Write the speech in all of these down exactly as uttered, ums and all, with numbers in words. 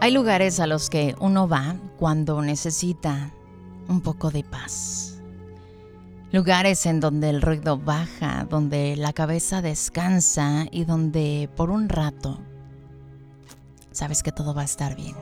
Hay lugares a los que uno va cuando necesita un poco de paz. Lugares en donde el ruido baja, donde la cabeza descansa y donde por un rato sabes que todo va a estar bien.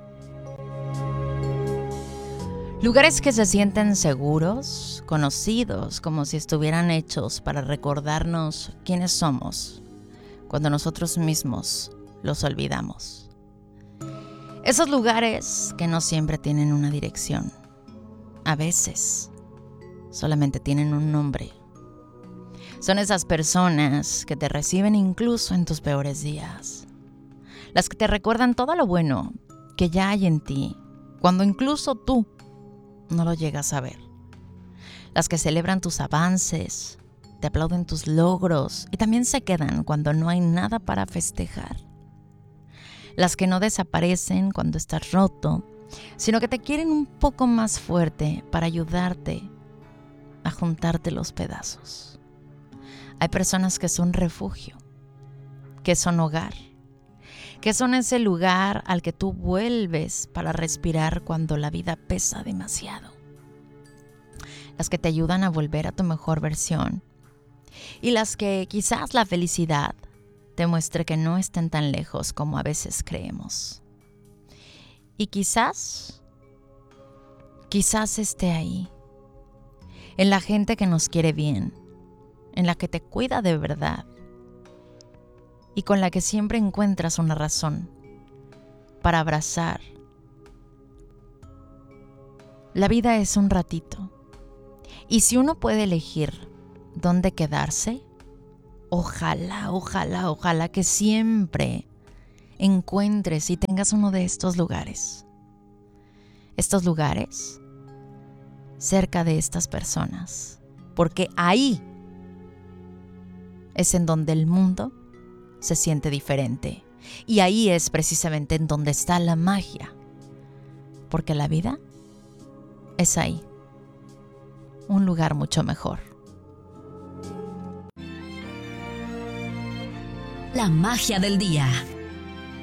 Lugares que se sienten seguros, conocidos, como si estuvieran hechos para recordarnos quiénes somos cuando nosotros mismos los olvidamos. Esos lugares que no siempre tienen una dirección. A veces solamente tienen un nombre. Son esas personas que te reciben incluso en tus peores días. Las que te recuerdan todo lo bueno que ya hay en ti, cuando incluso tú no lo llegas a ver. Las que celebran tus avances, te aplauden tus logros y también se quedan cuando no hay nada para festejar. Las que no desaparecen cuando estás roto, sino que te quieren un poco más fuerte para ayudarte a juntarte los pedazos. Hay personas que son refugio, que son hogar, que son ese lugar al que tú vuelves para respirar cuando la vida pesa demasiado. Las que te ayudan a volver a tu mejor versión y las que quizás la felicidad te muestre que no estén tan lejos como a veces creemos. Y quizás, quizás esté ahí, en la gente que nos quiere bien, en la que te cuida de verdad y con la que siempre encuentras una razón para abrazar. La vida es un ratito y si uno puede elegir dónde quedarse, ojalá, ojalá, ojalá que siempre encuentres y tengas uno de estos lugares. Estos lugares cerca de estas personas. Porque ahí es en donde el mundo se siente diferente. Y ahí es precisamente en donde está la magia. Porque la vida es ahí. Un lugar mucho mejor. La magia del día.